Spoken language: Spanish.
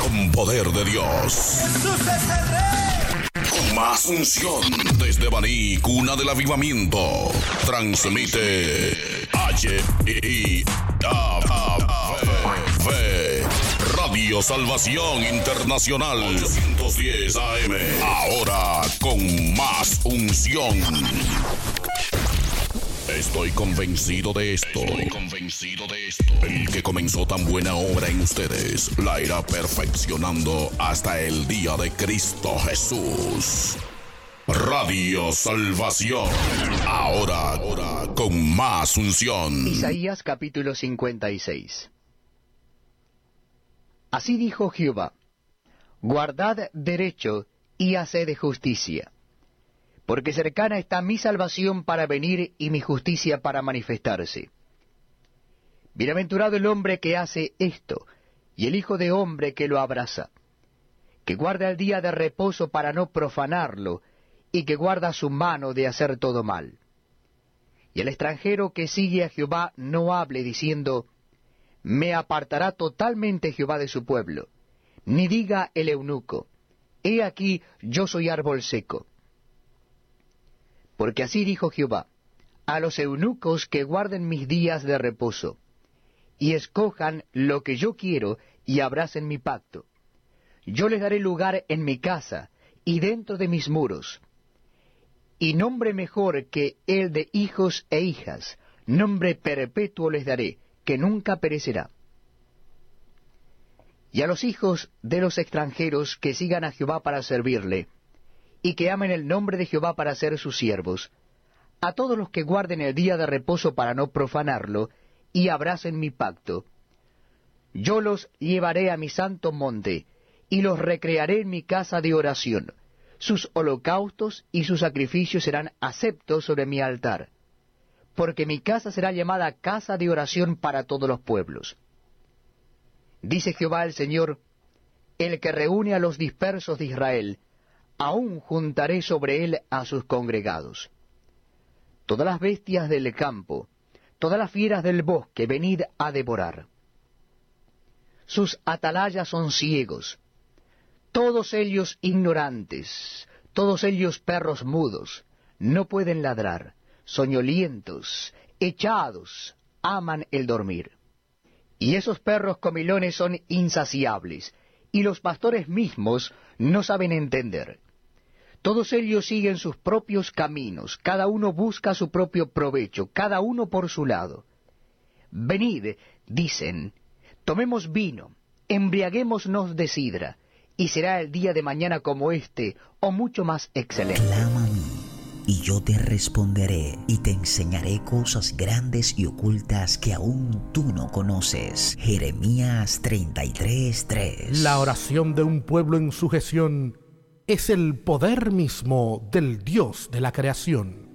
con poder de Dios. Jesús es el Rey. Con más unción desde Baní, cuna del avivamiento. Transmite Radio Salvación Internacional 810 AM. Ahora con más unción. Estoy convencido de esto. El que comenzó tan buena obra en ustedes la irá perfeccionando hasta el día de Cristo Jesús. Radio Salvación. Ahora con más unción. Isaías capítulo 56. Así dijo Jehová: guardad derecho y haced justicia, porque cercana está mi salvación para venir y mi justicia para manifestarse. Bienaventurado el hombre que hace esto, y el hijo de hombre que lo abraza, que guarda el día de reposo para no profanarlo, y que guarda su mano de hacer todo mal. Y el extranjero que sigue a Jehová no hable diciendo: me apartará totalmente Jehová de su pueblo, ni diga el eunuco: he aquí yo soy árbol seco. Porque así dijo Jehová: a los eunucos que guarden mis días de reposo, y escojan lo que yo quiero, y abracen mi pacto, yo les daré lugar en mi casa, y dentro de mis muros, y nombre mejor que el de hijos e hijas, nombre perpetuo les daré, que nunca perecerá. Y a los hijos de los extranjeros que sigan a Jehová para servirle, y que amen el nombre de Jehová para ser sus siervos, a todos los que guarden el día de reposo para no profanarlo, y abracen mi pacto, yo los llevaré a mi santo monte, y los recrearé en mi casa de oración. Sus holocaustos y sus sacrificios serán aceptos sobre mi altar, porque mi casa será llamada casa de oración para todos los pueblos. Dice Jehová el Señor, el que reúne a los dispersos de Israel, aún juntaré sobre él a sus congregados. Todas las bestias del campo, todas las fieras del bosque, venid a devorar. Sus atalayas son ciegos, todos ellos ignorantes, todos ellos perros mudos, no pueden ladrar, soñolientos, echados, aman el dormir. Y esos perros comilones son insaciables, y los pastores mismos no saben entender. Todos ellos siguen sus propios caminos, cada uno busca su propio provecho, cada uno por su lado. Venid, dicen, tomemos vino, embriaguémonos de sidra, y será el día de mañana como este, o mucho más excelente. Clama a mí, y yo te responderé, y te enseñaré cosas grandes y ocultas que aún tú no conoces. Jeremías 33:3. La oración de un pueblo en sujeción es el poder mismo del Dios de la creación.